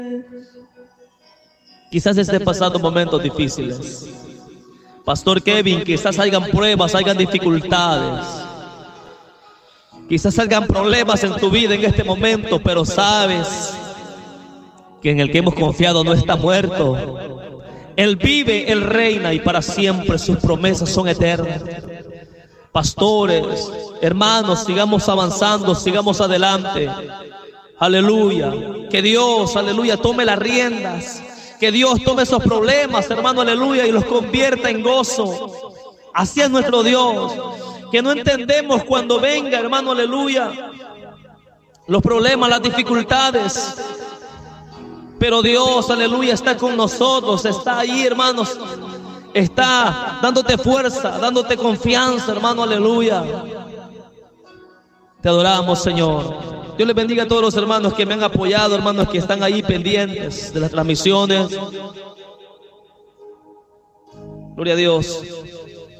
Quizás esté pasando momentos difíciles. Pastor Kevin, quizás hayan pruebas, hayan dificultades. Quizás salgan problemas en tu vida en este momento, pero sabes que en el que hemos confiado no está muerto. Él vive, Él reina y para siempre sus promesas son eternas. Pastores, hermanos, sigamos avanzando, sigamos adelante. Aleluya. Que Dios, aleluya, tome las riendas. Que Dios tome esos problemas, hermano, aleluya, y los convierta en gozo. Así es nuestro Dios. Que no entendemos cuando venga, hermano, aleluya, los problemas, las dificultades. Pero Dios, aleluya, está con nosotros, está ahí, hermanos. Está dándote fuerza, dándote confianza, hermano, aleluya. Te adoramos, Señor. Dios les bendiga a todos los hermanos que me han apoyado, hermanos que están ahí pendientes de las transmisiones. Gloria a Dios.